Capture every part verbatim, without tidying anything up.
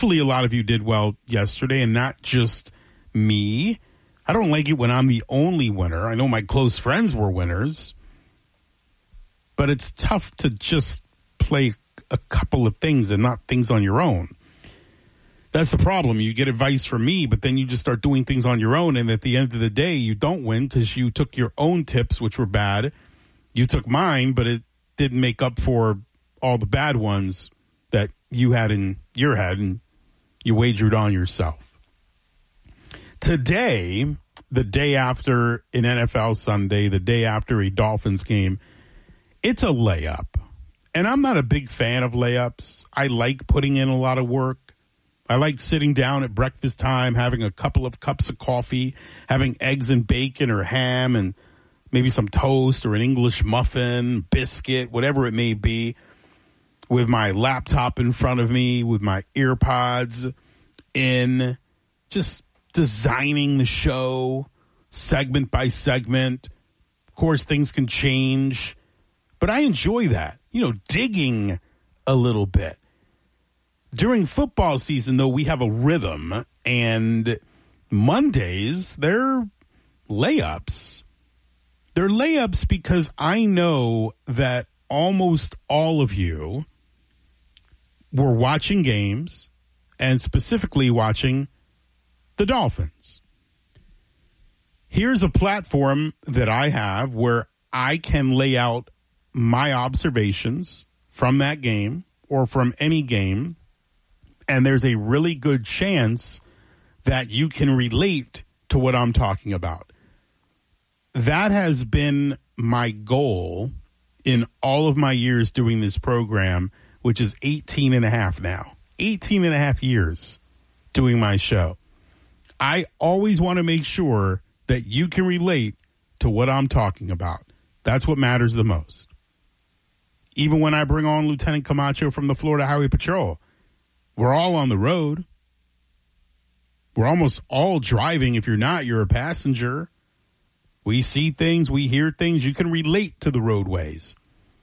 hopefully a lot of you did well yesterday and not just me. I don't like it when I'm the only winner. I know my close friends were winners, but it's tough to just play a couple of things and not things on your own. That's the problem. You get advice from me, but then you just start doing things on your own, and at the end of the day, you don't win because you took your own tips, which were bad. You took mine, but it didn't make up for all the bad ones that you had in your head, and you wagered on yourself. Today, the day after an N F L Sunday, the day after a Dolphins game, it's a layup. And I'm not a big fan of layups. I like putting in a lot of work. I like sitting down at breakfast time, having a couple of cups of coffee, having eggs and bacon or ham and maybe some toast or an English muffin, biscuit, whatever it may be, with my laptop in front of me, with my earpods in, just designing the show segment by segment. Of course, things can change, but I enjoy that, you know, digging a little bit. During football season, though, we have a rhythm, and Mondays, they're layups. They're layups because I know that almost all of you were watching games, and specifically watching the Dolphins. Here's a platform that I have where I can lay out my observations from that game or from any game, and there's a really good chance that you can relate to what I'm talking about. That has been my goal in all of my years doing this program, which is eighteen and a half now. eighteen and a half years doing my show. I always want to make sure that you can relate to what I'm talking about. That's what matters the most. Even when I bring on Lieutenant Camacho from the Florida Highway Patrol, we're all on the road. We're almost all driving. If you're not, you're a passenger. We see things, we hear things. You can relate to the roadways.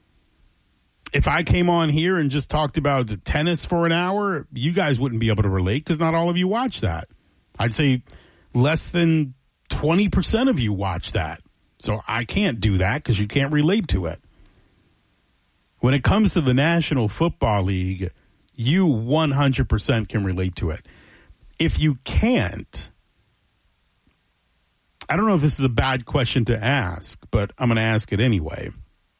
If I came on here and just talked about the tennis for an hour, you guys wouldn't be able to relate because not all of you watch that. I'd say less than twenty percent of you watch that. So I can't do that because you can't relate to it. When it comes to the National Football League, you one hundred percent can relate to it. If you can't, I don't know if this is a bad question to ask, but I'm going to ask it anyway.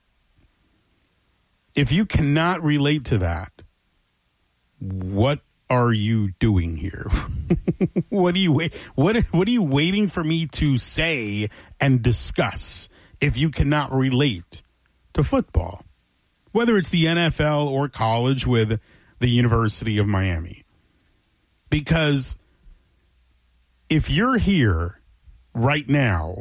If you cannot relate to that, what are you doing here? What are you wait? What What are you waiting for me to say and discuss if you cannot relate to football, whether it's the N F L or college with the University of Miami? Because if you're here right now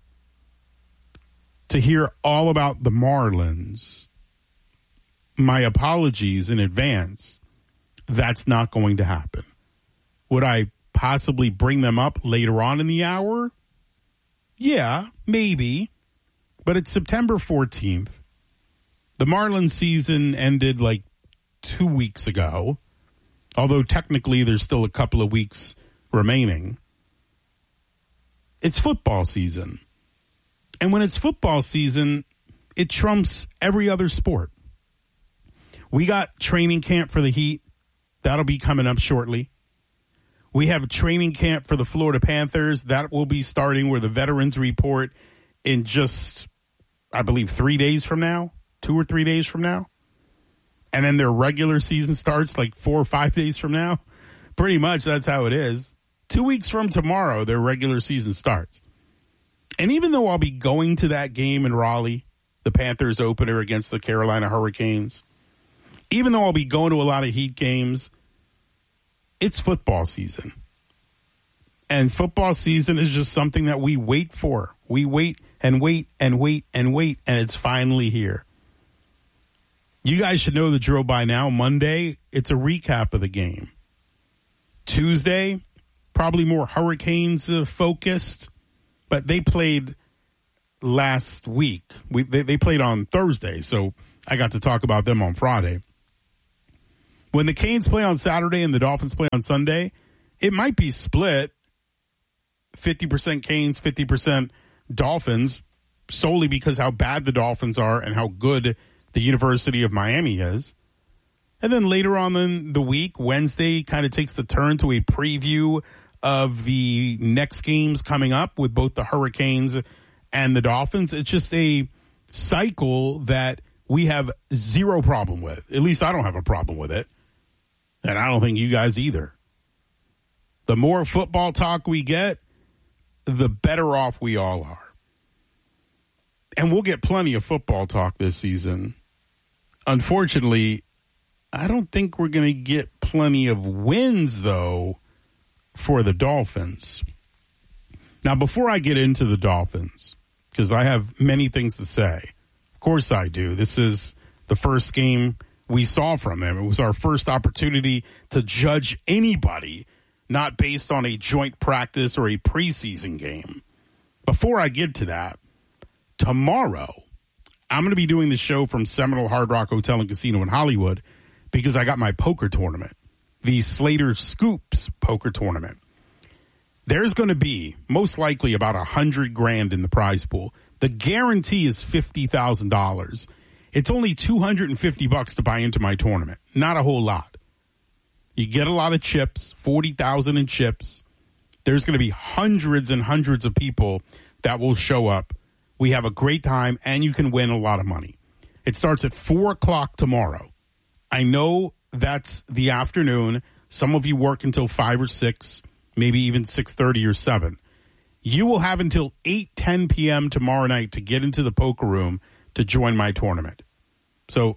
to hear all about the Marlins, my apologies in advance. That's not going to happen. Would I possibly bring them up later on in the hour? Yeah, maybe. But it's September fourteenth. The Marlins season ended like two weeks ago, although technically there's still a couple of weeks remaining. It's football season. And when it's football season, it trumps every other sport. We got training camp for the Heat. That'll be coming up shortly. We have a training camp for the Florida Panthers. That will be starting with a veterans report in just, I believe, three days from now, two or three days from now. And then their regular season starts like four or five days from now. Pretty much that's how it is. Two weeks from tomorrow, their regular season starts. And even though I'll be going to that game in Raleigh, the Panthers opener against the Carolina Hurricanes, even though I'll be going to a lot of Heat games, it's football season. And football season is just something that we wait for. We wait and wait and wait and wait, and it's finally here. You guys should know the drill by now. Monday, it's a recap of the game. Tuesday, probably more Hurricanes uh, focused, but they played last week. We, they, they played on Thursday, so I got to talk about them on Friday. When the Canes play on Saturday and the Dolphins play on Sunday, it might be split fifty percent Canes, fifty percent Dolphins, solely because how bad the Dolphins are and how good the University of Miami is. And then later on in the week, Wednesday kind of takes the turn to a preview of the next games coming up with both the Hurricanes and the Dolphins. It's just a cycle that we have zero problem with. At least I don't have a problem with it. And I don't think you guys either. The more football talk we get, the better off we all are. And we'll get plenty of football talk this season. Unfortunately, I don't think we're going to get plenty of wins, though, for the Dolphins. Now, before I get into the Dolphins, because I have many things to say, of course I do. This is the first game we saw from them. It was our first opportunity to judge anybody, not based on a joint practice or a preseason game. Before I get to that, tomorrow, I'm going to be doing the show from Seminole Hard Rock Hotel and Casino in Hollywood because I got my poker tournament, the Slater Scoops poker tournament. There's going to be most likely about a hundred grand in the prize pool. The guarantee is fifty thousand dollars. It's only two hundred fifty bucks to buy into my tournament. Not a whole lot. You get a lot of chips, forty thousand in chips. There's going to be hundreds and hundreds of people that will show up. We have a great time, and you can win a lot of money. It starts at four o'clock tomorrow. I know that's the afternoon. Some of you work until five or six, maybe even six thirty or seven. You will have until eight ten p.m. tomorrow night to get into the poker room to join my tournament. So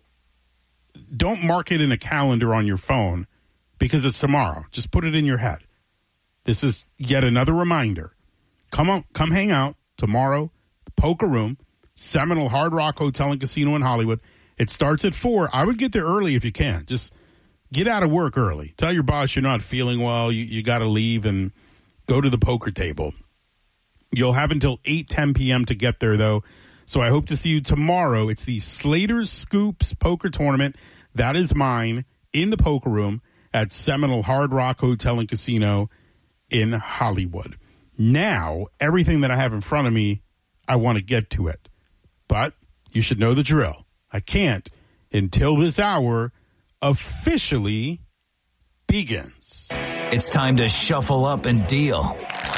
don't mark it in a calendar on your phone because it's tomorrow. Just put it in your head. This is yet another reminder. Come on, come hang out tomorrow, poker room, Seminole Hard Rock Hotel and Casino in Hollywood. It starts at four. I would get there early if you can. Just get out of work early. Tell your boss you're not feeling well. You, you got to leave and go to the poker table. You'll have until eight ten p.m. to get there, though. So I hope to see you tomorrow. It's the Slater Scoops poker tournament. That is mine in the poker room at Seminole Hard Rock Hotel and Casino in Hollywood. Now, everything that I have in front of me, I want to get to it. But you should know the drill. I can't until this hour officially begins. It's time to shuffle up and deal.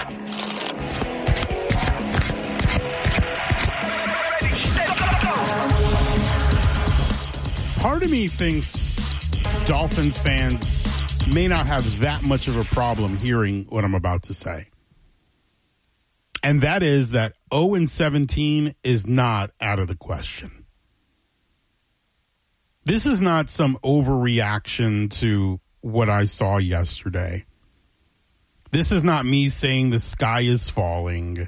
Part of me thinks Dolphins fans may not have that much of a problem hearing what I'm about to say. And that is that oh and seventeen is not out of the question. This is not some overreaction to what I saw yesterday. This is not me saying the sky is falling.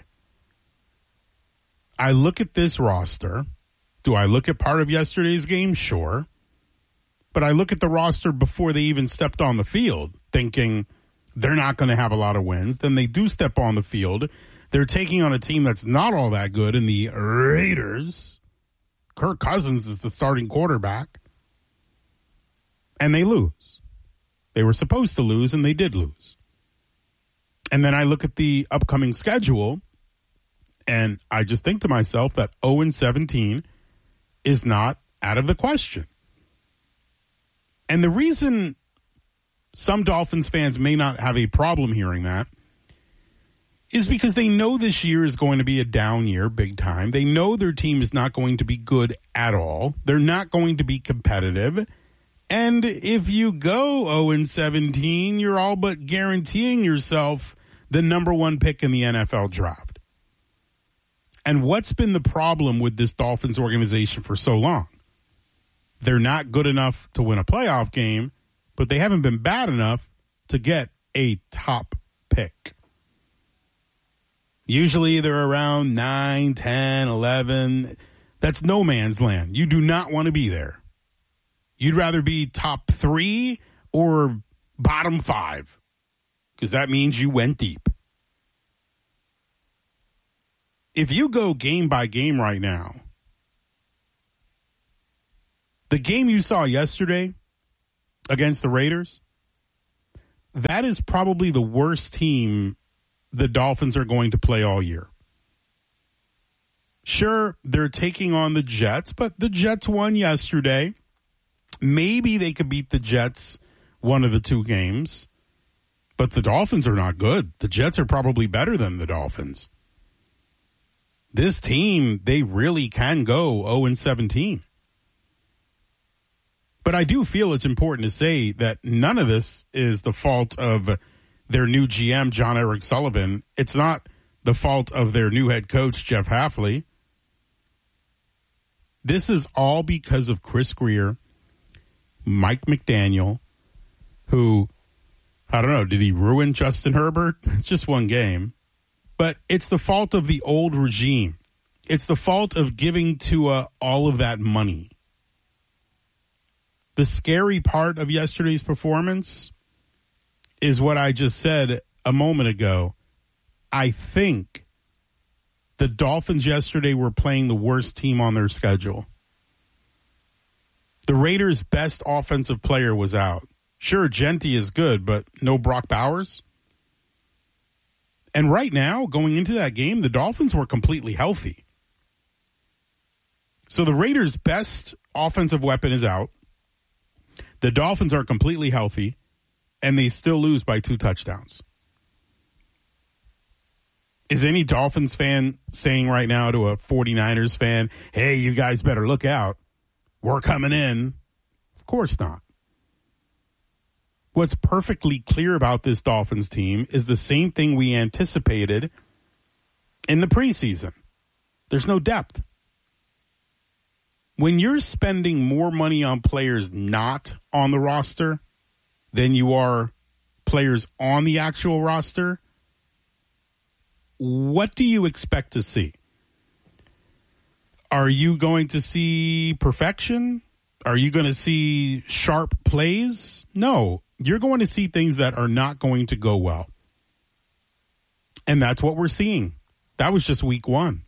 I look at this roster. Do I look at part of yesterday's game? Sure. But I look at the roster before they even stepped on the field, thinking they're not going to have a lot of wins. Then they do step on the field. They're taking on a team that's not all that good in the Raiders. Kirk Cousins is the starting quarterback. And they lose. They were supposed to lose, and they did lose. And then I look at the upcoming schedule, and I just think to myself that oh and seventeen is not out of the question. And the reason some Dolphins fans may not have a problem hearing that is because they know this year is going to be a down year big time. They know their team is not going to be good at all. They're not going to be competitive. And if you go oh and seventeen, you're all but guaranteeing yourself the number one pick in the N F L draft. And what's been the problem with this Dolphins organization for so long? They're not good enough to win a playoff game, but they haven't been bad enough to get a top pick. Usually they're around nine, ten, eleven. That's no man's land. You do not want to be there. You'd rather be top three or bottom five, because that means you went deep. If you go game by game right now, the game you saw yesterday, against the Raiders, that is probably the worst team the Dolphins are going to play all year. Sure, they're taking on the Jets, but the Jets won yesterday. Maybe they could beat the Jets one of the two games, but the Dolphins are not good. The Jets are probably better than the Dolphins. This team, they really can go oh and seventeen. But I do feel it's important to say that none of this is the fault of their new G M, John Eric Sullivan. It's not the fault of their new head coach, Jeff Hafley. This is all because of Chris Grier, Mike McDaniel, who, I don't know, did he ruin Justin Herbert? It's just one game. But it's the fault of the old regime. It's the fault of giving Tua all of that money. The scary part of yesterday's performance is what I just said a moment ago. I think the Dolphins yesterday were playing the worst team on their schedule. The Raiders' best offensive player was out. Sure, Genti is good, but no Brock Bowers. And right now, going into that game, the Dolphins were completely healthy. So the Raiders' best offensive weapon is out. The Dolphins are completely healthy, and they still lose by two touchdowns. Is any Dolphins fan saying right now to a 49ers fan, hey, you guys better look out. We're coming in? Of course not. What's perfectly clear about this Dolphins team is the same thing we anticipated in the preseason. There's no depth. When you're spending more money on players not on the roster than you are players on the actual roster, what do you expect to see? Are you going to see perfection? Are you going to see sharp plays? No, you're going to see things that are not going to go well. And that's what we're seeing. That was just week one.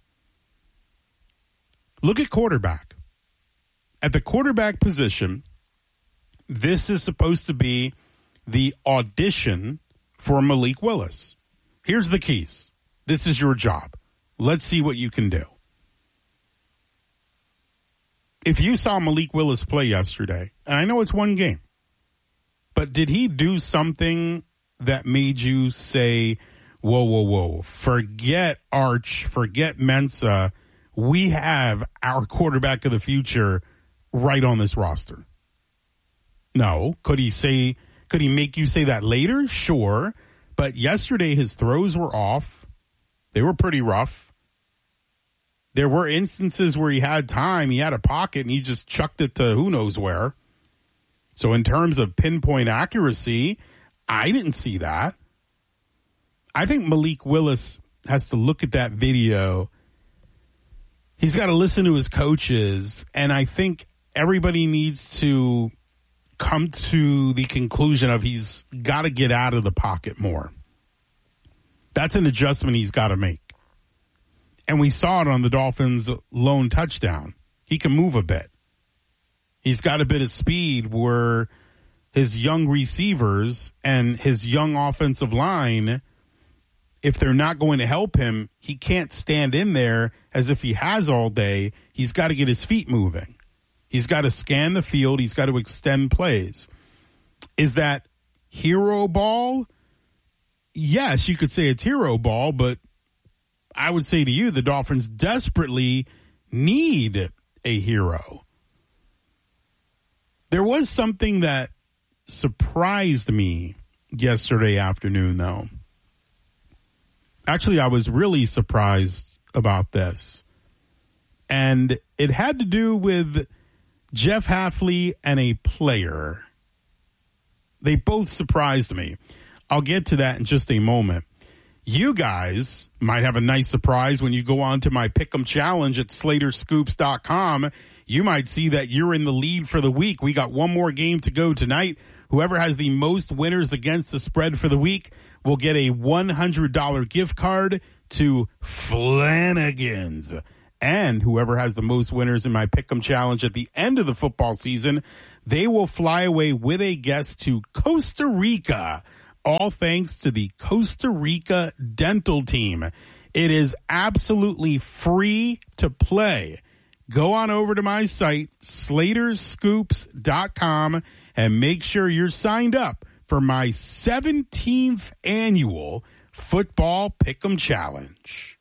Look at quarterback. At the quarterback position, this is supposed to be the audition for Malik Willis. Here's the keys. This is your job. Let's see what you can do. If you saw Malik Willis play yesterday, and I know it's one game, but did he do something that made you say, whoa, whoa, whoa, forget Arch, forget Mensa, we have our quarterback of the future right on this roster? No. Could he say, could he make you say that later? Sure. But yesterday his throws were off. They were pretty rough. There were instances where he had time, he had a pocket, and he just chucked it to who knows where. So in terms of pinpoint accuracy, I didn't see that. I think Malik Willis has to look at that video. He's got to listen to his coaches, and I think everybody needs to come to the conclusion of he's got to get out of the pocket more. That's an adjustment he's got to make. And we saw it on the Dolphins' lone touchdown. He can move a bit. He's got a bit of speed where his young receivers and his young offensive line, if they're not going to help him, he can't stand in there as if he has all day. He's got to get his feet moving. He's got to scan the field. He's got to extend plays. Is that hero ball? Yes, you could say it's hero ball, but I would say to you, the Dolphins desperately need a hero. There was something that surprised me yesterday afternoon, though. Actually, I was really surprised about this. And it had to do with Jeff Hafley and a player. They both surprised me. I'll get to that in just a moment. You guys might have a nice surprise when you go on to my Pick'em Challenge at Slater Scoops dot com. You might see that you're in the lead for the week. We got one more game to go tonight. Whoever has the most winners against the spread for the week will get a one hundred dollars gift card to Flanagan's. And whoever has the most winners in my Pick'em Challenge at the end of the football season, they will fly away with a guest to Costa Rica, all thanks to the Costa Rica Dental Team. It is absolutely free to play. Go on over to my site, Slater Scoops dot com, and make sure you're signed up for my seventeenth annual Football Pick'em Challenge.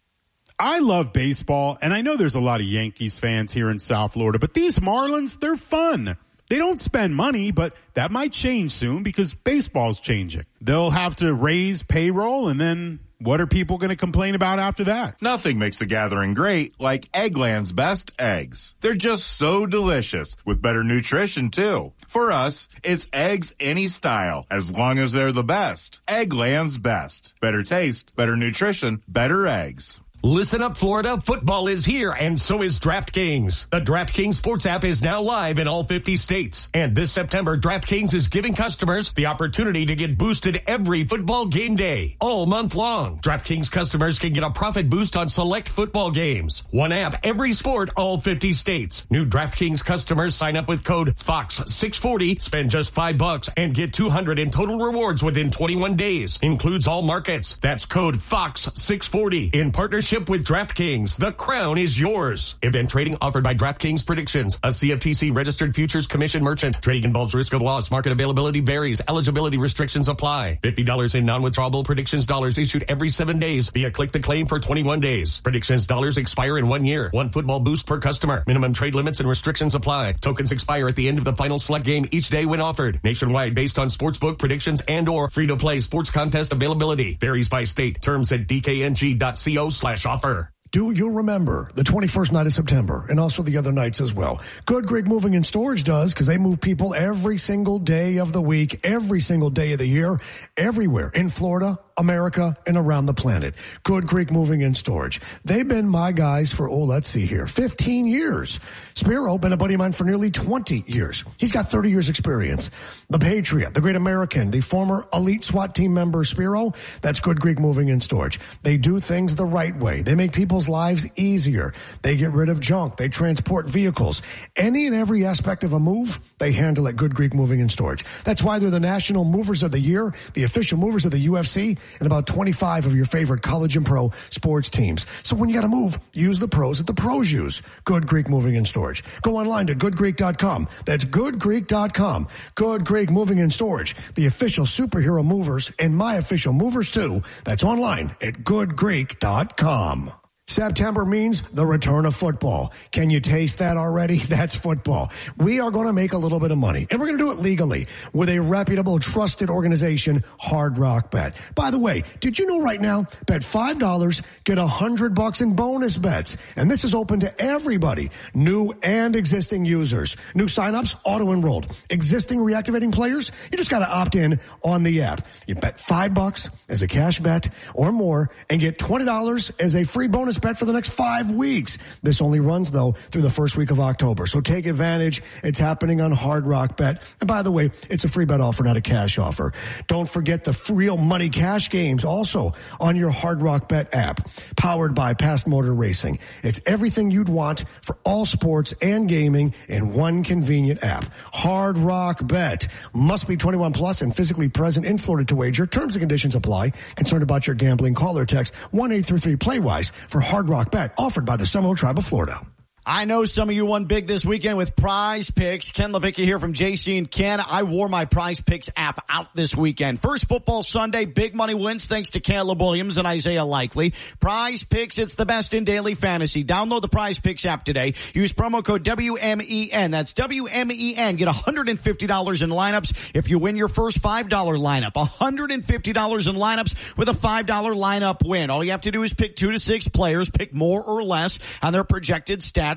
I love baseball, and I know there's a lot of Yankees fans here in South Florida, but these Marlins, they're fun. They don't spend money, but that might change soon because baseball's changing. They'll have to raise payroll, and then what are people going to complain about after that? Nothing makes a gathering great like Eggland's best eggs. They're just so delicious, with better nutrition, too. For us, it's eggs any style, as long as they're the best. Eggland's best. Better taste, better nutrition, better eggs. Listen up, Florida. Football is here, and so is DraftKings. The DraftKings Sports app is now live in all fifty states. And this September, DraftKings is giving customers the opportunity to get boosted every football game day, all month long. DraftKings customers can get a profit boost on select football games. One app, every sport, all fifty states. New DraftKings customers sign up with code Fox six forty, spend just five bucks, and get two hundred in total rewards within twenty-one days. Includes all markets. That's code Fox six forty in partnership with DraftKings. The crown is yours. Event trading offered by DraftKings Predictions, a C F T C registered futures commission merchant. Trading involves risk of loss. Market availability varies. Eligibility restrictions apply. fifty dollars in non-withdrawable Predictions dollars issued every seven days via click to claim for twenty-one days. Predictions dollars expire in one year. One football boost per customer. Minimum trade limits and restrictions apply. Tokens expire at the end of the final select game each day when offered. Nationwide based on sportsbook predictions and or free-to-play sports contest availability. Varies by state. Terms at d k n g dot co slash offer. Do you remember the twenty-first night of September and also the other nights as well? Good Greek Moving and Storage does, because they move people every single day of the week, every single day of the year, everywhere in Florida, America, and around the planet. Good Greek Moving and Storage. They've been my guys for, oh, let's see here, fifteen years. Spiro, been a buddy of mine for nearly twenty years. He's got thirty years experience. The Patriot, the Great American, the former elite SWAT team member Spiro, that's Good Greek Moving and Storage. They do things the right way. They make people's lives easier. They get rid of junk. They transport vehicles. Any and every aspect of a move, they handle at Good Greek Moving and Storage. That's why they're the National Movers of the Year, the official movers of the U F C, and about twenty-five of your favorite college and pro sports teams. So when you got to move, use the pros that the pros use. Good Greek Moving and Storage. Go online to good greek dot com. That's good greek dot com. Good Greek Moving and Storage, the official superhero movers and my official movers too. That's online at good greek dot com. September means the return of football. Can you taste that already? That's football. We are going to make a little bit of money, and we're going to do it legally with a reputable, trusted organization, Hard Rock Bet. By the way, did you know right now, bet five dollars, get one hundred bucks in bonus bets. And this is open to everybody, new and existing users. New signups, auto-enrolled. Existing reactivating players, you just got to opt in on the app. You bet five bucks as a cash bet or more and get twenty dollars as a free bonus bet for the next five weeks. This only runs, though, through the first week of October. So take advantage. It's happening on Hard Rock Bet. And by the way, it's a free bet offer, not a cash offer. Don't forget the real money cash games also on your Hard Rock Bet app, powered by Past Motor Racing. It's everything you'd want for all sports and gaming in one convenient app. Hard Rock Bet. Must be twenty-one plus and physically present in Florida to wager. Terms and conditions apply. Concerned about your gambling? Call or text one eight three three play wise for Hard Rock Bet, offered by the Seminole Tribe of Florida. I know some of you won big this weekend with Prize Picks. Ken Levicki here from J C and Ken. I wore my Prize Picks app out this weekend. First football Sunday, big money wins thanks to Caleb Williams and Isaiah Likely. Prize Picks, it's the best in daily fantasy. Download the Prize Picks app today. Use promo code W M E N. That's W M E N. Get one hundred fifty dollars in lineups if you win your first five dollars lineup. one hundred fifty dollars in lineups with a five dollars lineup win. All you have to do is pick two to six players, pick more or less on their projected stats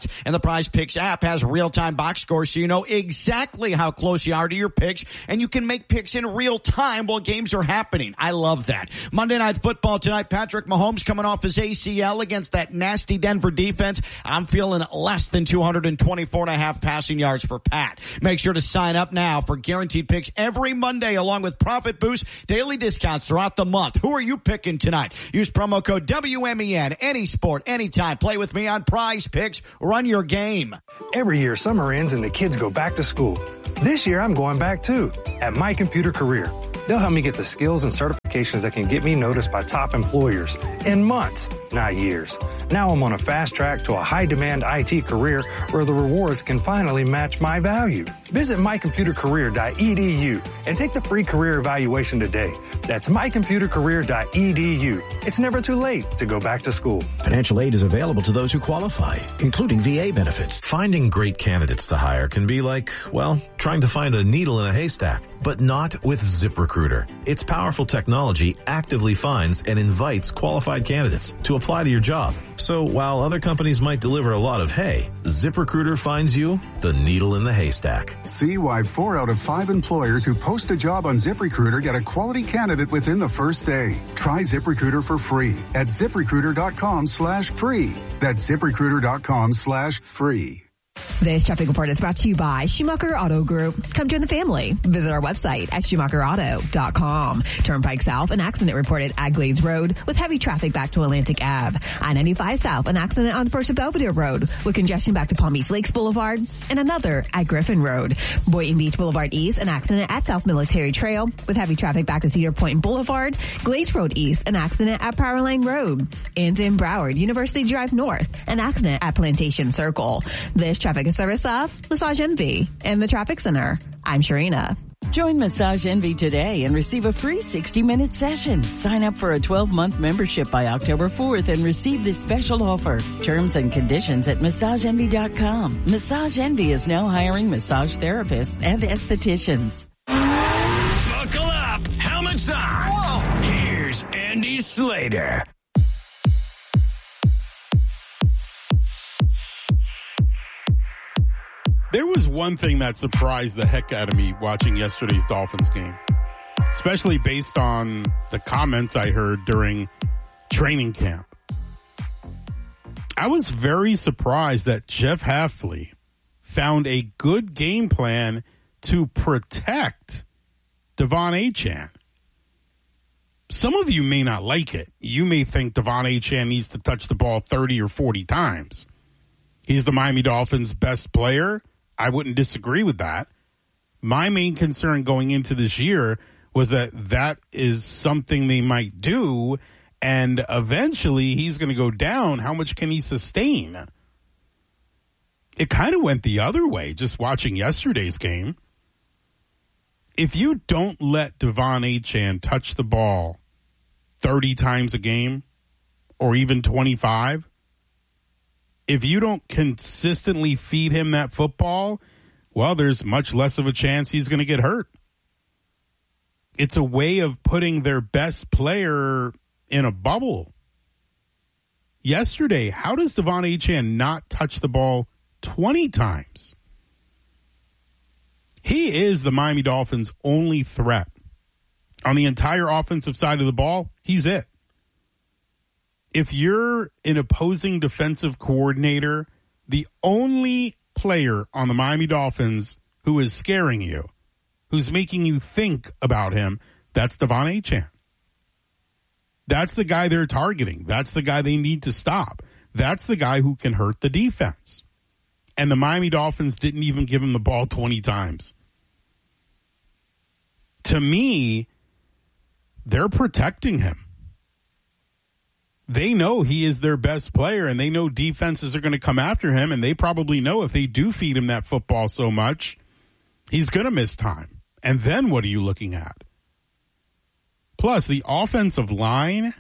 odds, and the Prize Picks app has real-time box scores so you know exactly how close you are to your picks, and you can make picks in real time while games are happening. I love that. Monday Night Football tonight, Patrick Mahomes coming off his A C L against that nasty Denver defense. I'm feeling less than two hundred twenty-four and a half passing yards for Pat. Make sure to sign up now for guaranteed picks every Monday along with Profit Boost daily discounts throughout the month. Who are you picking tonight? Use promo code W M E N. Any sport, anytime. Play with me on Prize Picks. Run your game. Every year, summer ends and the kids go back to school. This year, I'm going back too, at My Computer Career. They'll help me get the skills and certifications that can get me noticed by top employers in months, not years. Now I'm on a fast track to a high-demand I T career where the rewards can finally match my value. Visit my computer career dot e d u and take the free career evaluation today. That's my computer career dot e d u. It's never too late to go back to school. Financial aid is available to those who qualify, including V A benefits. Finding great candidates to hire can be like, well, trying to find a needle in a haystack, but not with ZipRecruiter. Its powerful technology actively finds and invites qualified candidates to apply to your job. So while other companies might deliver a lot of hay, ZipRecruiter finds you the needle in the haystack. See why four out of five employers who post a job on ZipRecruiter get a quality candidate within the first day. Try ZipRecruiter for free at ZipRecruiter.com slash free. That's ZipRecruiter.com slash free. This traffic report is brought to you by Schumacher Auto Group. Come join the family. Visit our website at Schumacher Auto dot com. Turnpike South, an accident reported at Glades Road with heavy traffic back to Atlantic Ave. I ninety-five South, an accident on the First of Belvedere Road with congestion back to Palm Beach Lakes Boulevard, and another at Griffin Road. Boynton Beach Boulevard East, an accident at South Military Trail with heavy traffic back to Cedar Point Boulevard. Glades Road East, an accident at Power Line Road. And in Broward, University Drive North, an accident at Plantation Circle. This traffic is service of Massage Envy and the Traffic Center. I'm Sharina. Join Massage Envy today and receive a free sixty minute session. Sign up for a twelve month membership by October fourth and receive this special offer. Terms and conditions at massage envy dot com. Massage Envy is now hiring massage therapists and estheticians. Buckle up. Helmets on. Whoa. Here's Andy Slater. There was one thing that surprised the heck out of me watching yesterday's Dolphins game, especially based on the comments I heard during training camp. I was very surprised that Jeff Hafley found a good game plan to protect Devon Achane. Some of you may not like it. You may think Devon Achane needs to touch the ball thirty or forty times. He's the Miami Dolphins' best player. I wouldn't disagree with that. My main concern going into this year was that that is something they might do, and eventually he's going to go down. How much can he sustain? It kind of went the other way just watching yesterday's game. If you don't let Devon Achane touch the ball thirty times a game or even twenty-five, if you don't consistently feed him that football, well, there's much less of a chance he's going to get hurt. It's a way of putting their best player in a bubble. Yesterday, how does Devon Achane not touch the ball twenty times? He is the Miami Dolphins' only threat. On the entire offensive side of the ball, he's it. If you're an opposing defensive coordinator, the only player on the Miami Dolphins who is scaring you, who's making you think about him, that's Devon Achane. That's the guy they're targeting. That's the guy they need to stop. That's the guy who can hurt the defense. And the Miami Dolphins didn't even give him the ball twenty times. To me, they're protecting him. They know he is their best player, and they know defenses are going to come after him, and they probably know if they do feed him that football so much, he's going to miss time. And then what are you looking at? Plus, the offensive line,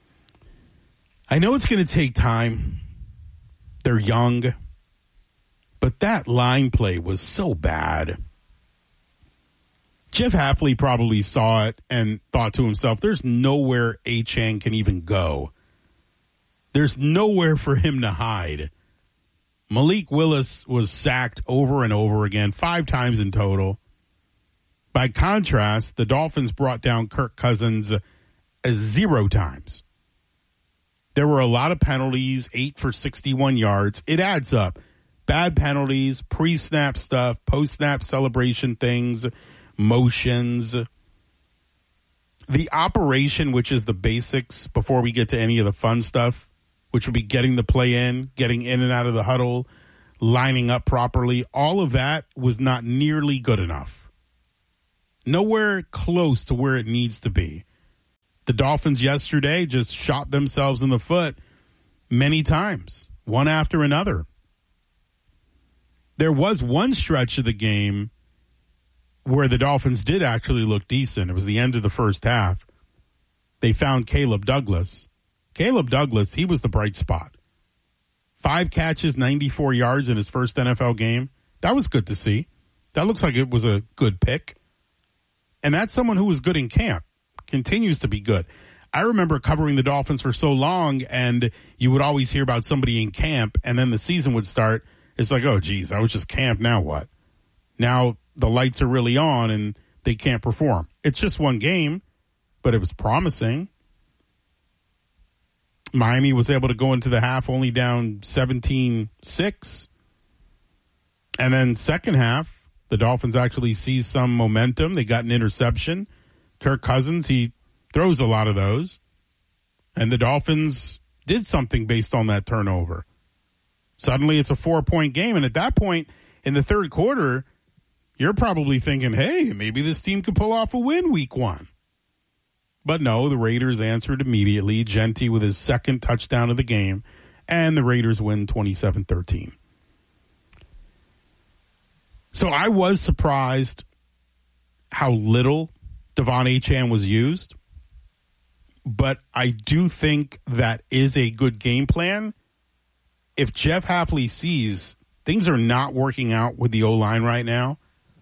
I know it's going to take time. They're young. But that line play was so bad. Jeff Hafley probably saw it and thought to himself, there's nowhere Achane can even go. There's nowhere for him to hide. Malik Willis was sacked over and over again, five times in total. By contrast, the Dolphins brought down Kirk Cousins uh, zero times. There were a lot of penalties, eight for sixty-one yards. It adds up. Bad penalties, pre-snap stuff, post-snap celebration things, motions. The operation, which is the basics before we get to any of the fun stuff, which would be getting the play in, getting in and out of the huddle, lining up properly, all of that was not nearly good enough. Nowhere close to where it needs to be. The Dolphins yesterday just shot themselves in the foot many times, one after another. There was one stretch of the game where the Dolphins did actually look decent. It was the end of the first half. They found Caleb Douglas. Caleb Douglas, he was the bright spot. Five catches, ninety-four yards in his first N F L game. That was good to see. That looks like it was a good pick. And that's someone who was good in camp, continues to be good. I remember covering the Dolphins for so long, and you would always hear about somebody in camp, and then the season would start. It's like, oh, geez, that was just camp. Now what? Now the lights are really on, and they can't perform. It's just one game, but it was promising. Miami was able to go into the half only down seventeen six. And then second half, the Dolphins actually see some momentum. They got an interception. Kirk Cousins, he throws a lot of those. And the Dolphins did something based on that turnover. Suddenly it's a four-point game. And at that point in the third quarter, you're probably thinking, hey, maybe this team could pull off a win week one. But no, the Raiders answered immediately. Genti with his second touchdown of the game. And the Raiders win twenty-seven thirteen. So I was surprised how little Devon Achane was used. But I do think that is a good game plan. If Jeff Hafley sees things are not working out with the O-line right now,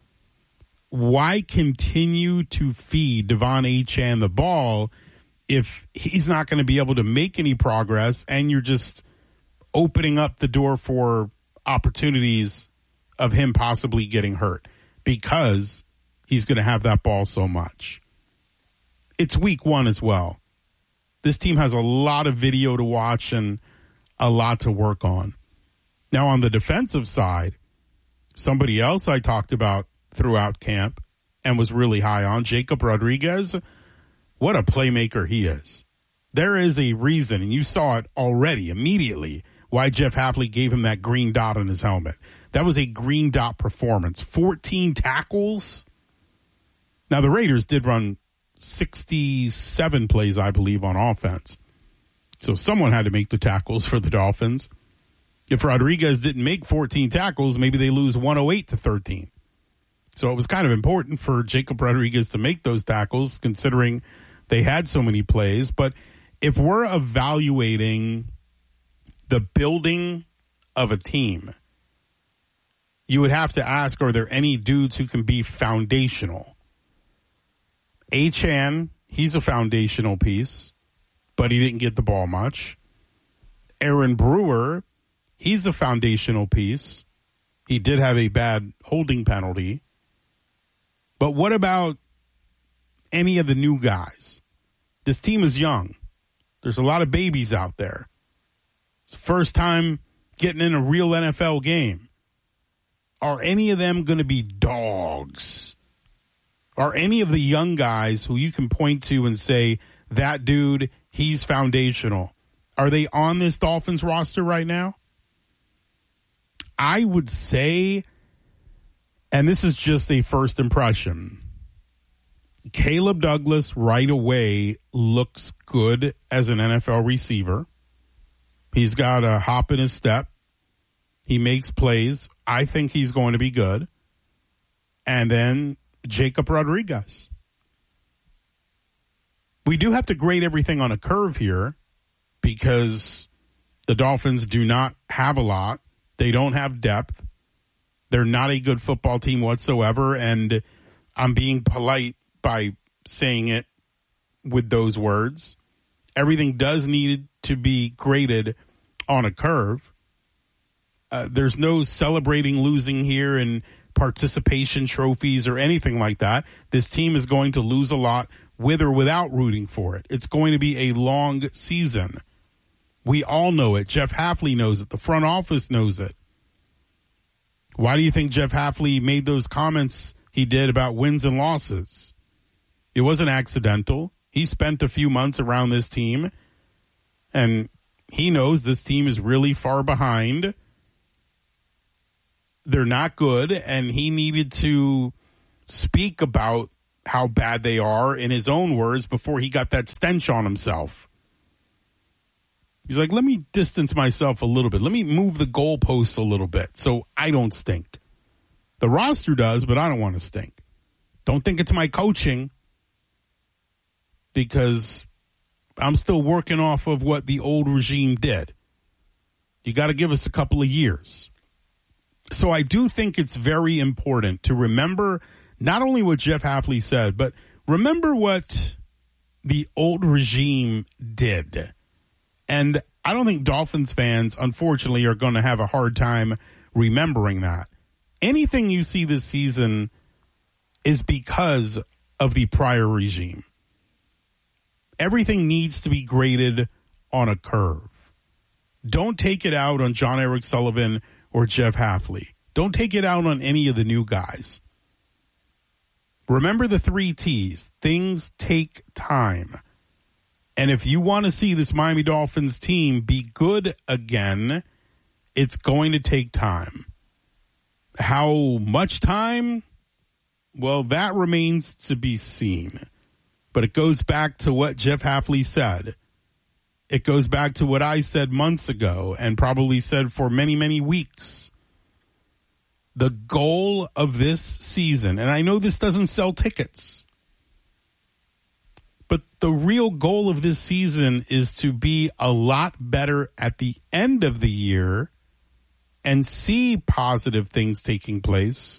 why continue to feed Devon Achane the ball if he's not going to be able to make any progress and you're just opening up the door for opportunities of him possibly getting hurt because he's going to have that ball so much? It's week one as well. This team has a lot of video to watch and a lot to work on. Now, on the defensive side, somebody else I talked about throughout camp and was really high on, Jacob Rodriguez. What a playmaker he is. There is a reason, and you saw it already immediately, why Jeff Hafley gave him that green dot on his helmet. That was a green dot performance. fourteen tackles. Now, the Raiders did run sixty-seven plays, I believe, on offense. So someone had to make the tackles for the Dolphins. If Rodriguez didn't make fourteen tackles, maybe they lose one oh eight to thirteen. So it was kind of important for Jacob Rodriguez to make those tackles, considering they had so many plays. But if we're evaluating the building of a team, you would have to ask, are there any dudes who can be foundational? Achane, he's a foundational piece, but he didn't get the ball much. Aaron Brewer, he's a foundational piece. He did have a bad holding penalty. But what about any of the new guys? This team is young. There's a lot of babies out there. It's the first time getting in a real N F L game. Are any of them going to be dogs? Are any of the young guys who you can point to and say, that dude, he's foundational, are they on this Dolphins roster right now? I would say, and this is just a first impression, Caleb Douglas right away looks good as an N F L receiver. He's got a hop in his step. He makes plays. I think he's going to be good. And then Jacob Rodriguez. We do have to grade everything on a curve here because the Dolphins do not have a lot. They don't have depth. They're not a good football team whatsoever, and I'm being polite by saying it with those words. Everything does need to be graded on a curve. Uh, there's no celebrating losing here and participation trophies or anything like that. This team is going to lose a lot with or without rooting for it. It's going to be a long season. We all know it. Jeff Hafley knows it. The front office knows it. Why do you think Jeff Hafley made those comments he did about wins and losses? It wasn't accidental. He spent a few months around this team, and he knows this team is really far behind. They're not good, and he needed to speak about how bad they are in his own words before he got that stench on himself. He's like, let me distance myself a little bit. Let me move the goalposts a little bit so I don't stink. The roster does, but I don't want to stink. Don't think it's my coaching, because I'm still working off of what the old regime did. You got to give us a couple of years. So I do think it's very important to remember not only what Jeff Hafley said, but remember what the old regime did. And I don't think Dolphins fans, unfortunately, are going to have a hard time remembering that. Anything you see this season is because of the prior regime. Everything needs to be graded on a curve. Don't take it out on John Eric Sullivan or Jeff Hafley. Don't take it out on any of the new guys. Remember the three T's. Things take time. And if you want to see this Miami Dolphins team be good again, it's going to take time. How much time? Well, that remains to be seen. But it goes back to what Jeff Hafley said. It goes back to what I said months ago and probably said for many, many weeks. The goal of this season, and I know this doesn't sell tickets, but the real goal of this season is to be a lot better at the end of the year and see positive things taking place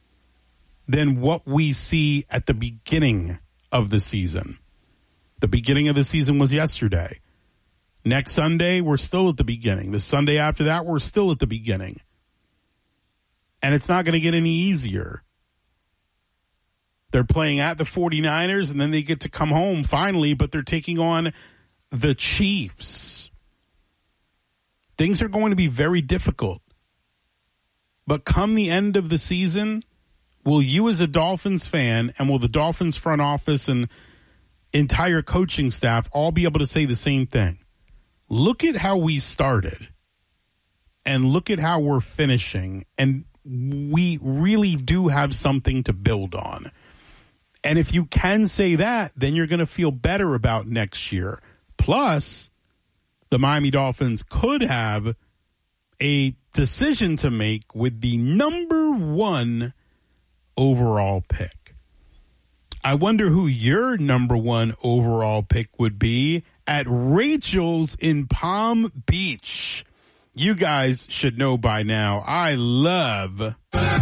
than what we see at the beginning of the season. The beginning of the season was yesterday. Next Sunday, we're still at the beginning. The Sunday after that, we're still at the beginning. And it's not going to get any easier. They're playing at the 49ers, and then they get to come home finally, but they're taking on the Chiefs. Things are going to be very difficult. But come the end of the season, will you as a Dolphins fan and will the Dolphins front office and entire coaching staff all be able to say the same thing? Look at how we started and look at how we're finishing, and we really do have something to build on. And if you can say that, then you're going to feel better about next year. Plus, the Miami Dolphins could have a decision to make with the number one overall pick. I wonder who your number one overall pick would be at Rachel's in Palm Beach. You guys should know by now, I love girls,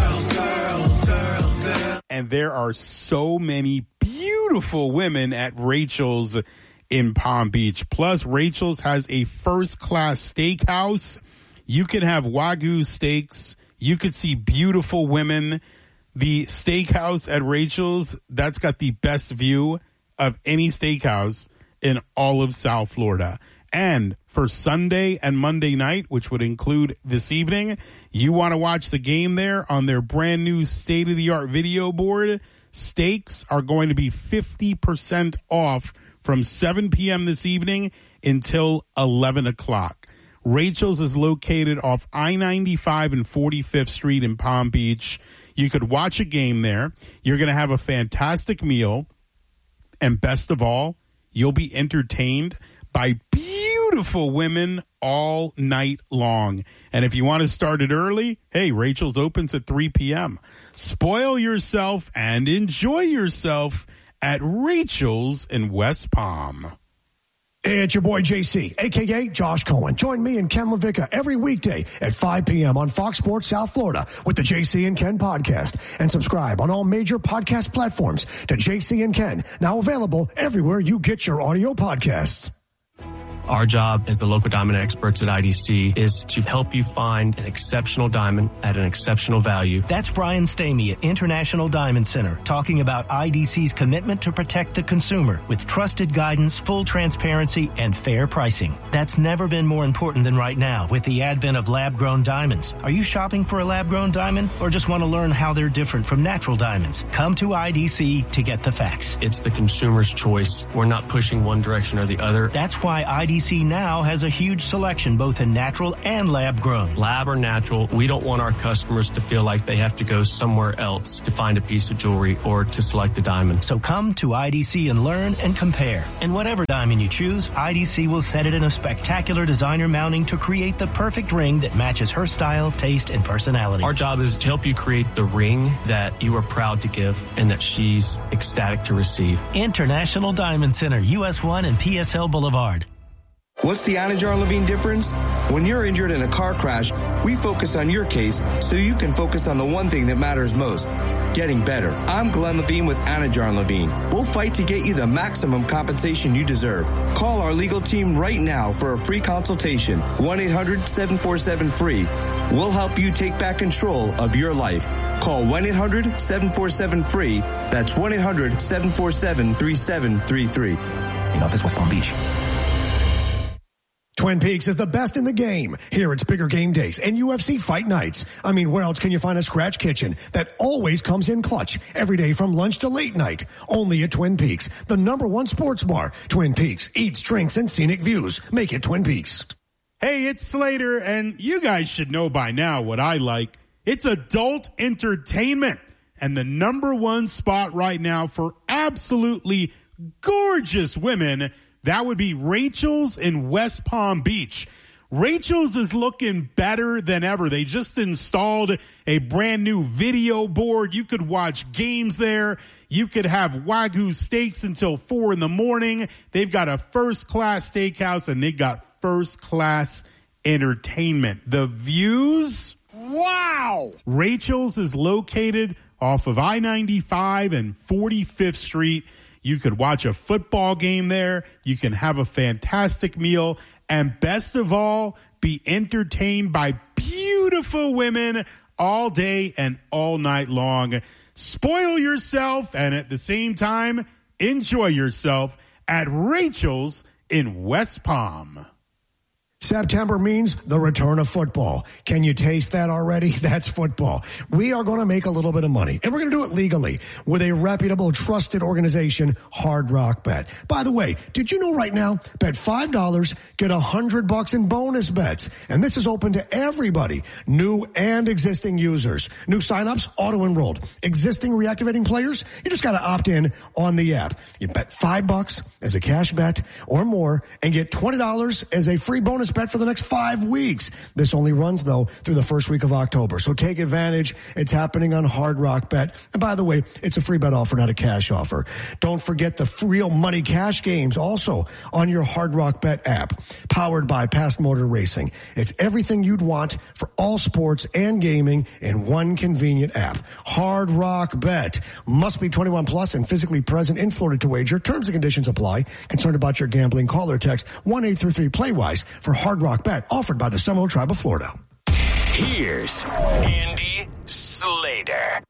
girls, girls, girls. And there are so many beautiful women at Rachel's in Palm Beach. Plus, Rachel's has a first-class steakhouse. You can have Wagyu steaks. You could see beautiful women. The steakhouse at Rachel's, that's got the best view of any steakhouse in all of South Florida. And for Sunday and Monday night, which would include this evening, you want to watch the game there on their brand new state-of-the-art video board. Steaks are going to be fifty percent off from seven p.m. this evening until eleven o'clock. Rachel's is located off I ninety-five and forty-fifth Street in Palm Beach. You could watch a game there. You're going to have a fantastic meal. And best of all, you'll be entertained by beautiful women all night long. And if you want to start it early, hey, Rachel's opens at three p.m. Spoil yourself and enjoy yourself at Rachel's in West Palm. Hey, it's your boy J C, a k a. Josh Cohen. Join me and Ken LaVicka every weekday at five p.m. on Fox Sports South Florida with the J C and Ken podcast. And subscribe on all major podcast platforms to J C and Ken, now available everywhere you get your audio podcasts. Our job as the local diamond experts at I D C is to help you find an exceptional diamond at an exceptional value. That's Brian Stamey at International Diamond Center talking about I D C's commitment to protect the consumer with trusted guidance, full transparency, and fair pricing. That's never been more important than right now with the advent of lab-grown diamonds. Are you shopping for a lab-grown diamond or just want to learn how they're different from natural diamonds? Come to I D C to get the facts. It's the consumer's choice. We're not pushing one direction or the other. That's why I D C now has a huge selection both in natural and lab-grown. Lab or natural, we don't want our customers to feel like they have to go somewhere else to find a piece of jewelry or to select a diamond. So come to I D C and learn and compare. And whatever diamond you choose, I D C will set it in a spectacular designer mounting to create the perfect ring that matches her style, taste, and personality. Our job is to help you create the ring that you are proud to give and that she's ecstatic to receive. International Diamond Center, U S one and P S L Boulevard. What's the Anajar Levine difference? When you're injured in a car crash, we focus on your case so you can focus on the one thing that matters most, getting better. I'm Glenn Levine with Anajar Levine. We'll fight to get you the maximum compensation you deserve. Call our legal team right now for a free consultation, one eight hundred seven four seven free. We'll help you take back control of your life. Call one eight hundred seven four seven free. That's one eight hundred seven four seven three seven three three. In office, West Palm Beach. Twin Peaks is the best in the game. Here it's bigger game days and U F C fight nights. I mean, where else can you find a scratch kitchen that always comes in clutch every day from lunch to late night? Only at Twin Peaks, the number one sports bar. Twin Peaks eats, drinks, and scenic views. Make it Twin Peaks. Hey, it's Slater, and you guys should know by now what I like. It's adult entertainment. And the number one spot right now for absolutely gorgeous women, that would be Rachel's in West Palm Beach. Rachel's is looking better than ever. They just installed a brand new video board. You could watch games there. You could have Wagyu steaks until four in the morning. They've got a first-class steakhouse, and they got first-class entertainment. The views, wow! Rachel's is located off of I ninety-five and forty-fifth Street. You could watch a football game there. You can have a fantastic meal. And best of all, be entertained by beautiful women all day and all night long. Spoil yourself and at the same time, enjoy yourself at Rachel's in West Palm. September means the return of football. Can you taste that already? That's football. We are going to make a little bit of money, and we're going to do it legally with a reputable, trusted organization, Hard Rock Bet. By the way, did you know right now, bet five dollars, get one hundred bucks in bonus bets. And this is open to everybody, new and existing users. New signups, auto-enrolled. Existing reactivating players, you just got to opt in on the app. You bet five bucks as a cash bet or more and get twenty dollars as a free bonus bet for the next five weeks. This only runs, though, through the first week of October. So take advantage. It's happening on Hard Rock Bet. And by the way, it's a free bet offer, not a cash offer. Don't forget the real money cash games also on your Hard Rock Bet app, powered by Past Motor Racing. It's everything you'd want for all sports and gaming in one convenient app. Hard Rock Bet. Must be twenty-one plus and physically present in Florida to wager. Terms and conditions apply. Concerned about your gambling? Call or text one eight three three play wise for Hard Rock Bet, offered by the Seminole Tribe of Florida. Here's Andy Slater.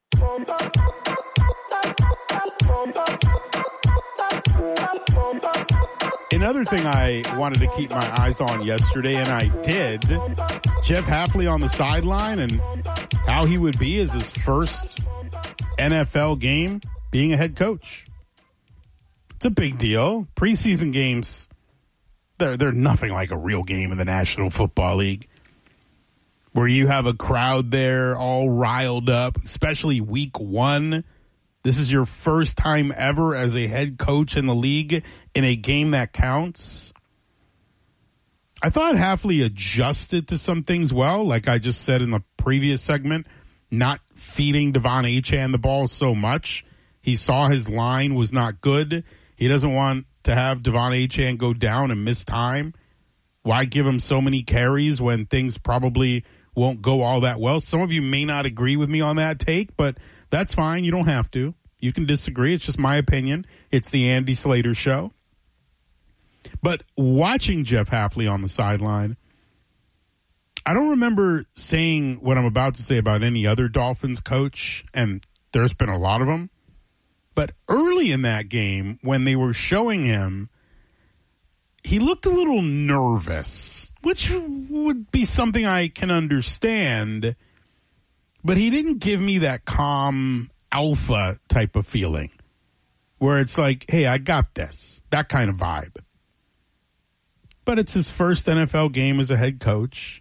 Another thing I wanted to keep my eyes on yesterday, and I did, Jeff Hafley on the sideline and how he would be as his first N F L game being a head coach. It's a big deal. Preseason games, They're, they're nothing like a real game in the National Football League, where you have a crowd there all riled up, especially week one. This is your first time ever as a head coach in the league in a game that counts. I thought Hafley adjusted to some things well, like I just said in the previous segment, not feeding Devon Achane the ball so much. He saw his line was not good. He doesn't want to have Devon Achane go down and miss time. Why give him so many carries when things probably won't go all that well? Some of you may not agree with me on that take, but that's fine. You don't have to. You can disagree. It's just my opinion. It's the Andy Slater Show. But watching Jeff Hafley on the sideline, I don't remember saying what I'm about to say about any other Dolphins coach, and there's been a lot of them. But early in that game, when they were showing him, he looked a little nervous, which would be something I can understand. But he didn't give me that calm alpha type of feeling where it's like, hey, I got this, that kind of vibe. But it's his first N F L game as a head coach.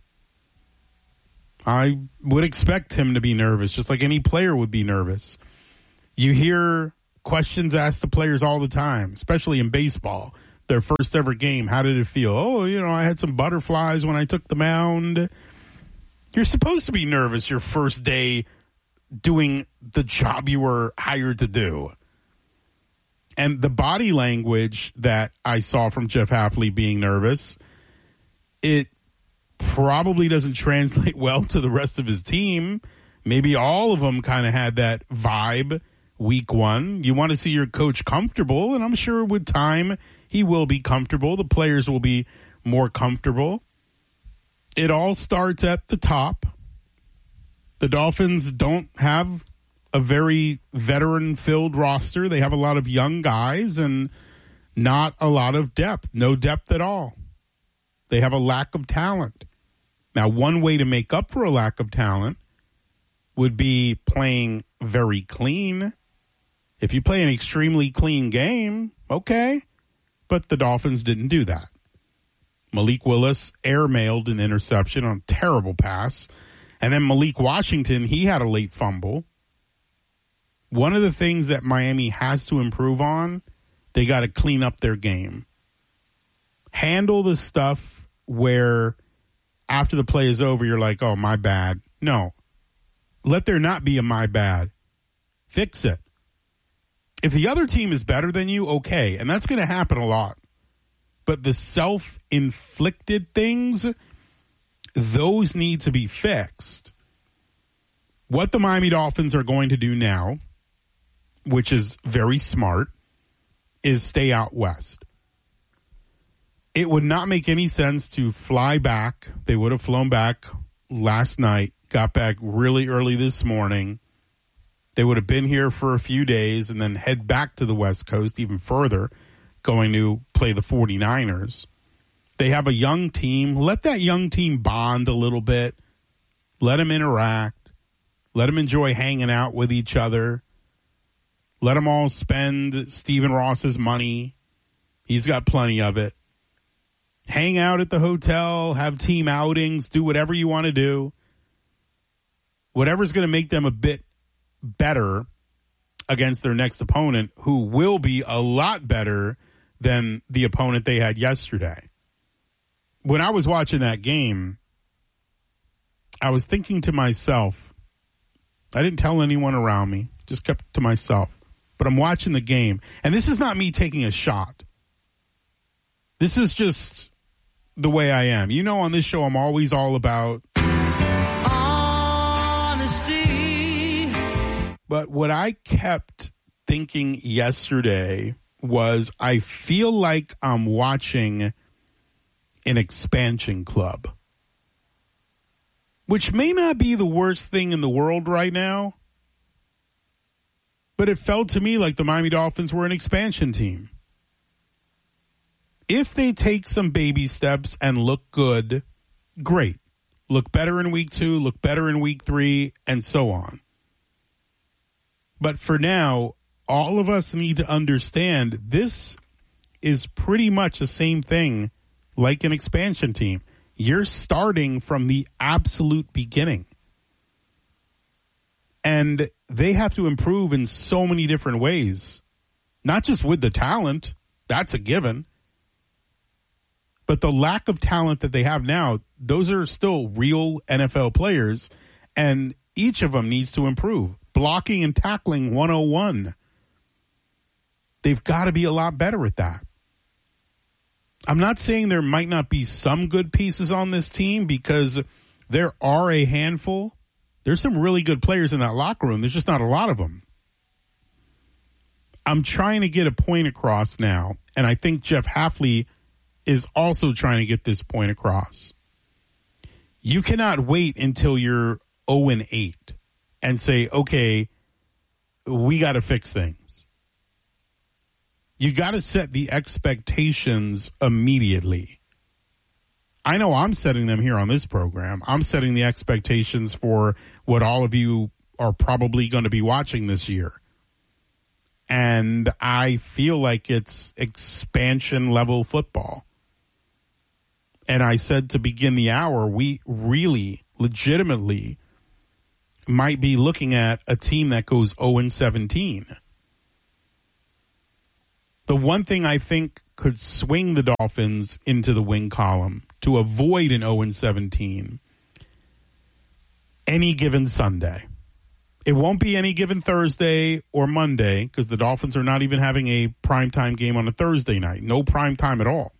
I would expect him to be nervous, just like any player would be nervous. You hear questions asked to players all the time, especially in baseball. Their first ever game, how did it feel? Oh, you know, I had some butterflies when I took the mound. You're supposed to be nervous your first day doing the job you were hired to do. And the body language that I saw from Jeff Hafley being nervous, it probably doesn't translate well to the rest of his team. Maybe all of them kind of had that vibe week one. You want to see your coach comfortable, and I'm sure with time he will be comfortable. The players will be more comfortable. It all starts at the top. The Dolphins don't have a very veteran-filled roster. They have a lot of young guys and not a lot of depth. No depth at all. They have a lack of talent. Now, one way to make up for a lack of talent would be playing very clean. If you play an extremely clean game, okay. But the Dolphins didn't do that. Malik Willis airmailed an interception on a terrible pass. And then Malik Washington, he had a late fumble. One of the things that Miami has to improve on, they got to clean up their game. Handle the stuff where after the play is over, you're like, oh, my bad. No. Let there not be a my bad. Fix it. If the other team is better than you, okay. And that's going to happen a lot. But the self-inflicted things, those need to be fixed. What the Miami Dolphins are going to do now, which is very smart, is stay out west. It would not make any sense to fly back. They would have flown back last night, got back really early this morning. They would have been here for a few days and then head back to the West Coast even further, going to play the 49ers. They have a young team. Let that young team bond a little bit. Let them interact. Let them enjoy hanging out with each other. Let them all spend Stephen Ross's money. He's got plenty of it. Hang out at the hotel, have team outings, do whatever you want to do. Whatever's going to make them a bit better against their next opponent, who will be a lot better than the opponent they had yesterday. When I was watching that game, I was thinking to myself, I didn't tell anyone around me, just kept it to myself. But I'm watching the game, and this is not me taking a shot. This is just the way I am. You know, on this show, I'm always all about honesty. But what I kept thinking yesterday was, I feel like I'm watching an expansion club, which may not be the worst thing in the world right now, but it felt to me like the Miami Dolphins were an expansion team. If they take some baby steps and look good, great. Look better in week two, look better in week three, and so on. But for now, all of us need to understand this is pretty much the same thing like an expansion team. You're starting from the absolute beginning. And they have to improve in so many different ways. Not just with the talent, that's a given. But the lack of talent that they have now, those are still real N F L players, and each of them needs to improve. Blocking and tackling one oh one. They've got to be a lot better at that. I'm not saying there might not be some good pieces on this team, because there are a handful. There's some really good players in that locker room. There's just not a lot of them. I'm trying to get a point across now, and I think Jeff Hafley is also trying to get this point across. You cannot wait until you're oh and eight and say, okay, we got to fix things. You got to set the expectations immediately. I know I'm setting them here on this program. I'm setting the expectations for what all of you are probably going to be watching this year. And I feel like it's expansion level football. And I said to begin the hour, we really legitimately might be looking at a team that goes oh and seventeen. The one thing I think could swing the Dolphins into the win column to avoid an oh and seventeen, any given Sunday. It won't be any given Thursday or Monday because the Dolphins are not even having a primetime game on a Thursday night. No primetime at all.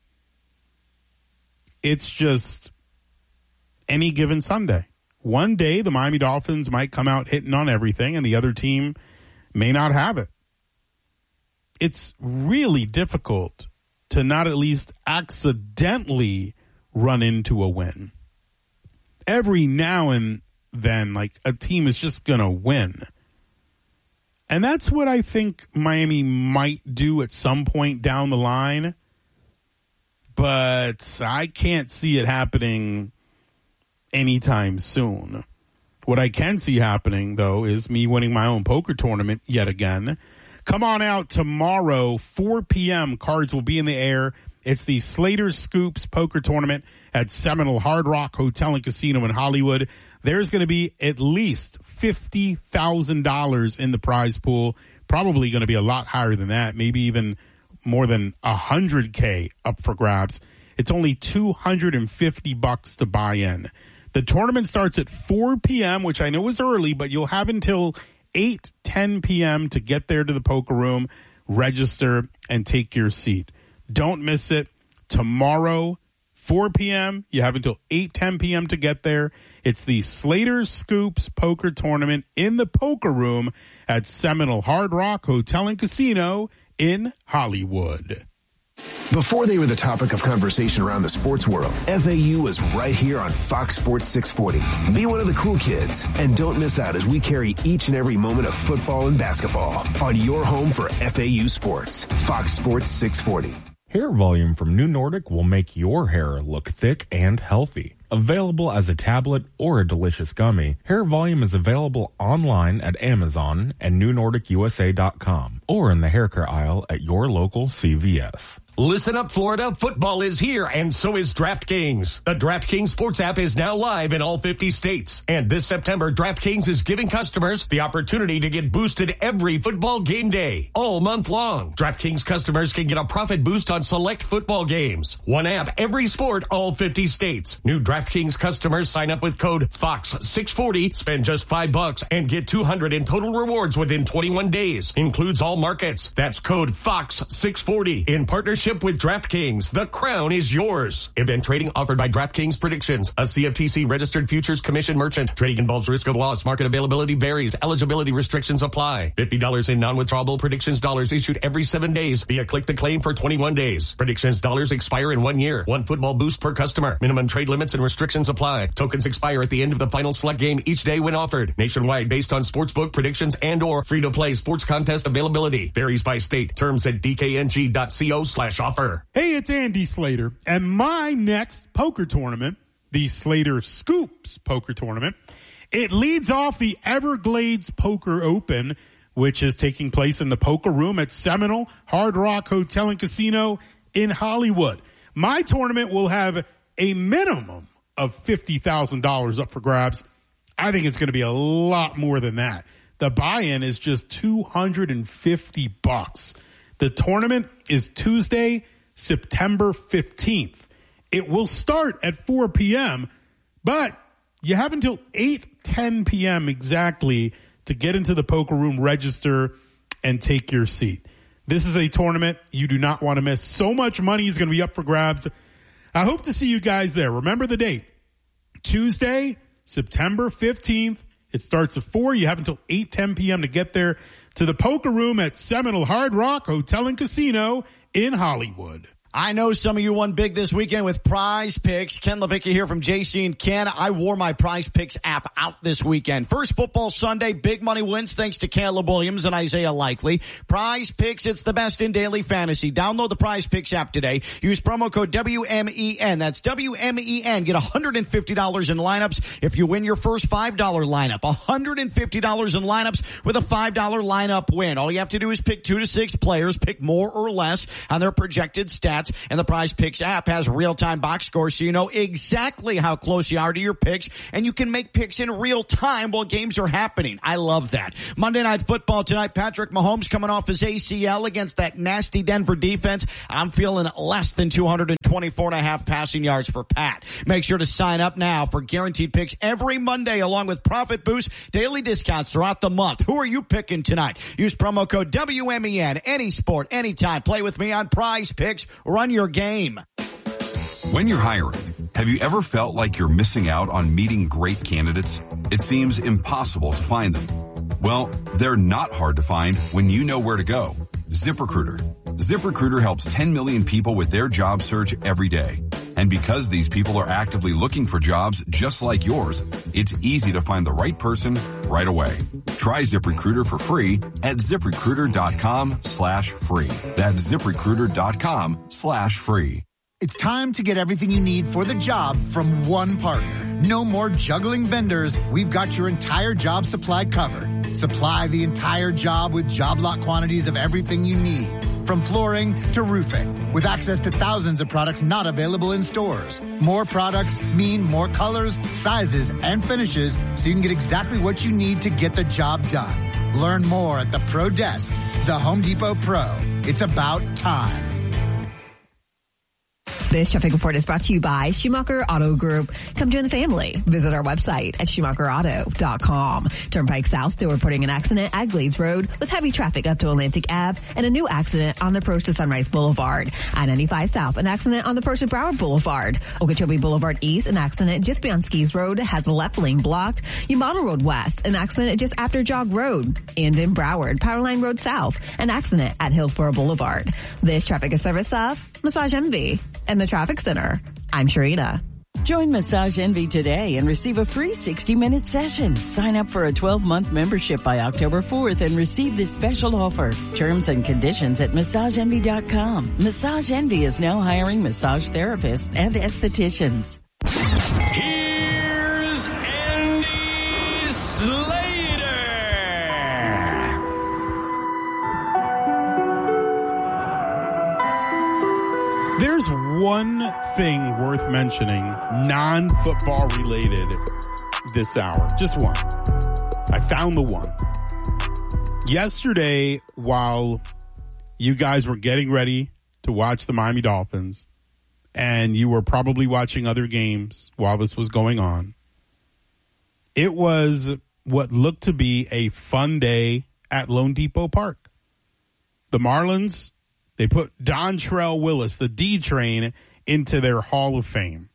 It's just any given Sunday. One day, the Miami Dolphins might come out hitting on everything, and the other team may not have it. It's really difficult to not at least accidentally run into a win. Every now and then, like, a team is just going to win. And that's what I think Miami might do at some point down the line. But I can't see it happening anytime soon. What I can see happening, though, is me winning my own poker tournament yet again. Come on out tomorrow, four p.m. Cards will be in the air. It's the Slater Scoops Poker Tournament at Seminole Hard Rock Hotel and Casino in Hollywood. There's going to be at least fifty thousand dollars in the prize pool. Probably going to be a lot higher than that, maybe even more than one hundred K up for grabs. It's only two hundred fifty bucks to buy in. The tournament starts at four p.m., which I know is early, but you'll have until eight ten p.m. to get there to the poker room, register, and take your seat. Don't miss it. Tomorrow, four p.m., you have until eight ten p.m. to get there. It's the Slater Scoops Poker Tournament in the poker room at Seminole Hard Rock Hotel and Casino in Hollywood. Before they were the topic of conversation around the sports world, F A U was right here on Fox Sports six forty. Be one of the cool kids, and don't miss out as we carry each and every moment of football and basketball on your home for F A U sports. Fox Sports six forty. Hair Volume from New Nordic will make your hair look thick and healthy. Available as a tablet or a delicious gummy, Hair Volume is available online at Amazon and new nordic u s a dot com or in the hair care aisle at your local C V S. Listen up, Florida. Football is here, and so is DraftKings. The DraftKings Sports app is now live in all fifty states. And this September, DraftKings is giving customers the opportunity to get boosted every football game day, all month long. DraftKings customers can get a profit boost on select football games. One app, every sport, all fifty states. New DraftKings customers sign up with code Fox six forty, spend just five bucks, and get two hundred in total rewards within twenty-one days. Includes all markets. That's code Fox six forty in partnership with DraftKings. The crown is yours. Event trading offered by DraftKings Predictions, a C F T C registered futures commission merchant. Trading involves risk of loss. Market availability varies. Eligibility restrictions apply. fifty dollars in non-withdrawable Predictions dollars issued every seven days via click to claim for twenty-one days. Predictions dollars expire in one year. One football boost per customer. Minimum trade limits and restrictions apply. Tokens expire at the end of the final select game each day when offered. Nationwide based on sportsbook predictions and or free-to-play sports contest availability. Varies by state. Terms at d k n g dot co slash offer. Hey, it's Andy Slater, and my next poker tournament, the Slater Scoops Poker Tournament, it leads off the Everglades Poker Open, which is taking place in the poker room at Seminole Hard Rock Hotel and Casino in Hollywood. My tournament will have a minimum of fifty thousand dollars up for grabs. I think it's going to be a lot more than that. The buy-in is just two hundred fifty bucks. The tournament is Tuesday, September fifteenth. It will start at four p.m., but you have until eight ten p.m. exactly to get into the poker room, register, and take your seat. This is a tournament you do not want to miss. So much money is going to be up for grabs. I hope to see you guys there. Remember the date, Tuesday, September fifteenth. It starts at four. You have until eight ten p.m. to get there to the poker room at Seminole Hard Rock Hotel and Casino in Hollywood. I know some of you won big this weekend with Prize Picks. Ken Levicki here from J C and Ken. I wore my Prize Picks app out this weekend. First football Sunday, big money wins thanks to Caleb Williams and Isaiah Likely. Prize Picks, it's the best in daily fantasy. Download the Prize Picks app today. Use promo code W M E N. That's W M E N. Get one hundred fifty dollars in lineups if you win your first five dollar lineup. one hundred fifty dollars in lineups with a five dollar lineup win. All you have to do is pick two to six players, pick more or less on their projected stats. And the Prize Picks app has real-time box scores so you know exactly how close you are to your picks, and you can make picks in real time while games are happening. I love that. Monday Night Football tonight, Patrick Mahomes coming off his A C L against that nasty Denver defense. I'm feeling less than two hundred twenty-four and a half passing yards for Pat. Make sure to sign up now for guaranteed picks every Monday along with Profit Boost, daily discounts throughout the month. Who are you picking tonight? Use promo code W M E N. Any sport, anytime. Play with me on Prize Picks. Run your game. When you're hiring, have you ever felt like you're missing out on meeting great candidates? It seems impossible to find them. Well, they're not hard to find when you know where to go. ZipRecruiter. ZipRecruiter helps ten million people with their job search every day. And because these people are actively looking for jobs just like yours, it's easy to find the right person right away. Try ZipRecruiter for free at ZipRecruiter.com slash free. That's ZipRecruiter.com slash free. It's time to get everything you need for the job from one partner. No more juggling vendors. We've got your entire job supply covered. Supply the entire job with job lot quantities of everything you need, from flooring to roofing, with access to thousands of products not available in stores. More products mean more colors, sizes, and finishes, so you can get exactly what you need to get the job done. Learn more at the Pro Desk, the Home Depot Pro. It's about time. This traffic report is brought to you by Schumacher Auto Group. Come join the family. Visit our website at Schumacher Auto dot com. Turnpike South still reporting an accident at Glades Road with heavy traffic up to Atlantic Avenue and a new accident on the approach to Sunrise Boulevard. I ninety-five South, an accident on the approach to Broward Boulevard. Okeechobee Boulevard East, an accident just beyond Skis Road has a left lane blocked. Umano Road West, an accident just after Jog Road. And in Broward, Powerline Road South, an accident at Hillsborough Boulevard. This traffic is service of Massage Envy and the Traffic Center. I'm Sharita. Join Massage Envy today and receive a free sixty minute session. Sign up for a twelve month membership by October fourth and receive this special offer. Terms and conditions at massage envy dot com. Massage Envy is now hiring massage therapists and estheticians. Here's Andy Slater. There's one thing worth mentioning, non-football related, this hour. Just one. I found the one. Yesterday, while you guys were getting ready to watch the Miami Dolphins, and you were probably watching other games while this was going on, it was what looked to be a fun day at Lone Depot Park. The Marlins, they put Dontrelle Willis, the D-Train, into their Hall of Fame.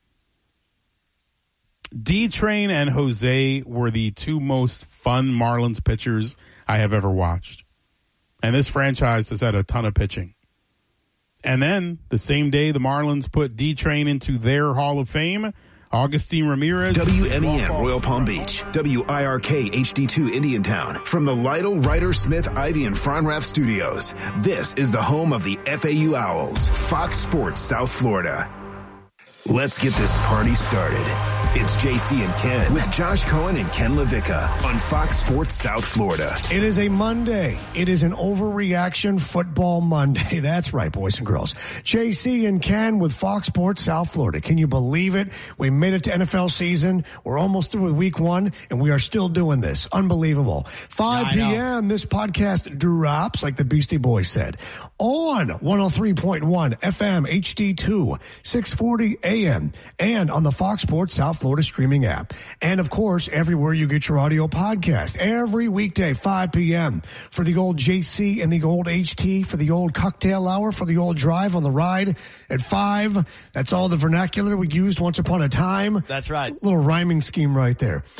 D-Train and Jose were the two most fun Marlins pitchers I have ever watched. And this franchise has had a ton of pitching. And then, the same day the Marlins put D-Train into their Hall of Fame, Augustine Ramirez. W M E N Royal Palm Beach. W I R K H D two Indiantown. From the Lytle, Ryder, Smith, Ivy, and Fronrath studios. This is the home of the F A U Owls. Fox Sports South Florida. Let's get this party started. It's J C and Ken with Josh Cohen and Ken Levicka on Fox Sports South Florida. It is a Monday. It is an overreaction football Monday. That's right, boys and girls. J C and Ken with Fox Sports South Florida. Can you believe it? We made it to N F L season. We're almost through with week one, and we are still doing this. Unbelievable. five p.m. This podcast drops, like the Beastie Boys said, on one oh three point one F M H D two, six forty A M, and on the Fox Sports South Florida streaming app. And, of course, everywhere you get your audio podcast. Every weekday, five p.m. for the old J C and the old H T, for the old cocktail hour, for the old drive on the ride at five. That's all the vernacular we used once upon a time. That's right. Little rhyming scheme right there.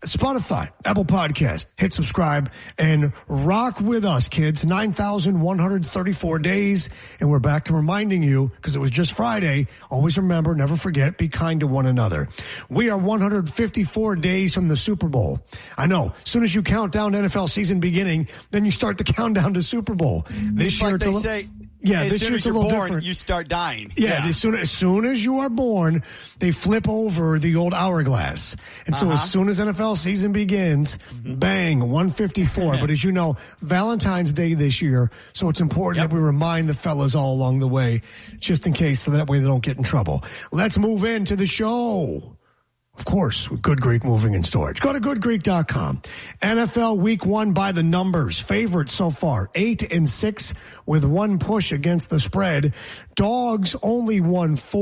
Spotify, Apple Podcast. Hit subscribe and rock with us, kids. nine thousand one hundred thirty-four days. And we're back to reminding you, because it was just Friday, always remember, never forget, be kind to one another. We are one hundred fifty-four days from the Super Bowl. I know, as soon as you count down to N F L season beginning, then you start the countdown to Super Bowl. This it's year like it's they a li- say, Yeah, as this soon year as it's a you're little born, different. you start dying. Yeah, As, soon, as soon as you are born, they flip over the old hourglass. And so Uh-huh. as soon as N F L season begins, bang, one fifty-four. But as you know, Valentine's Day this year, so it's important Yep. that we remind the fellas all along the way, just in case, so that way they don't get in trouble. Let's move into the show. Of course, with Good Greek Moving and Storage. Go to good greek dot com. N F L Week One by the numbers. Favorites so far, eight and six with one push against the spread. Dogs only won four.